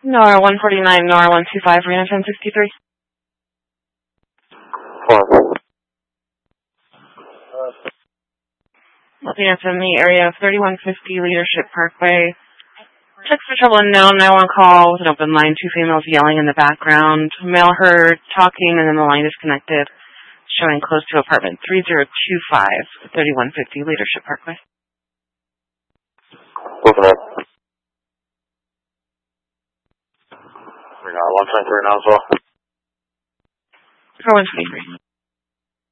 NOR 149, NOR 125, Reno 1063. Looking at in the area of 3150 Leadership Parkway. Check for trouble unknown, 911 call with an open line, 2 females yelling in the background. Male heard talking and then the line disconnected, showing close to apartment 3025, 3150 Leadership Parkway. Open up. We got 123 now as well. For 123.